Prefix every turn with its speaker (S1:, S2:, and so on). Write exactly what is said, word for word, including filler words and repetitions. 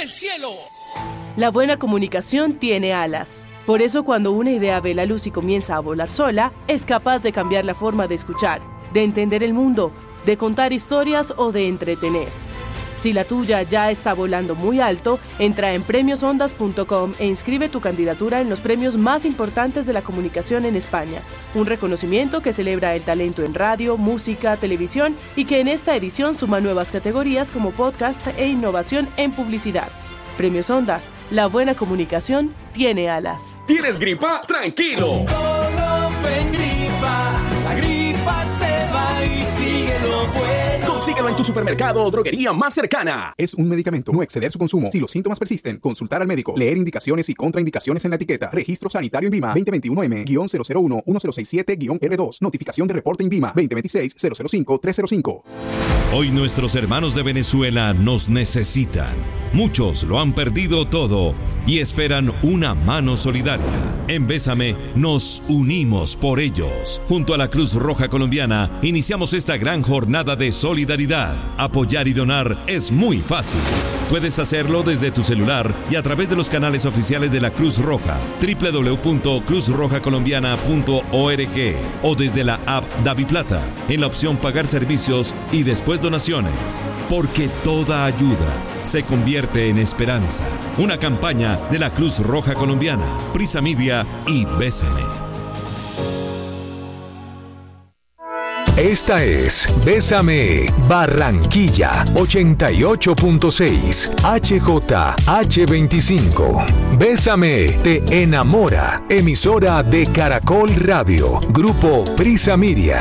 S1: el cielo.
S2: La buena comunicación tiene alas. Por eso, cuando una idea ve la luz y comienza a volar sola, es capaz de cambiar la forma de escuchar, de entender el mundo, de contar historias o de entretener. Si la tuya ya está volando muy alto, entra en premios ondas punto com e inscribe tu candidatura en los premios más importantes de la comunicación en España. Un reconocimiento que celebra el talento en radio, música, televisión y que en esta edición suma nuevas categorías como podcast e innovación en publicidad. Premios Ondas, la buena comunicación tiene alas.
S3: ¿Tienes gripa? ¡Tranquilo!
S4: Colofen gripa, la gripa se va y sigue lo bueno.
S3: Consíguelo en tu supermercado o droguería más cercana.
S5: Es un medicamento, no exceder su consumo. Si los síntomas persisten, consultar al médico. Leer indicaciones y contraindicaciones en la etiqueta. Registro sanitario INVIMA veinte veintiuno M cero cero uno uno cero seis siete R dos. Notificación de reporte INVIMA veinte veintiséis cero cero cinco tres cero cinco.
S6: Hoy nuestros hermanos de Venezuela nos necesitan. Muchos lo han perdido todo y esperan una mano solidaria. En Bésame nos unimos por ellos. Junto a la Cruz Roja Colombiana iniciamos esta gran jornada de solidaridad. Apoyar y donar es muy fácil. Puedes hacerlo desde tu celular y a través de los canales oficiales de la Cruz Roja, doble u doble u doble u punto cruz roja colombiana punto org, o desde la app DaviPlata en la opción Pagar servicios y después donaciones. Porque toda ayuda se convierte en esperanza. Una campaña de la Cruz Roja Colombiana, Prisa Media y Bésame.
S7: Esta es Bésame Barranquilla ochenta y ocho punto seis H J H veinticinco. Bésame te enamora. Emisora de Caracol Radio. Grupo Prisa Media.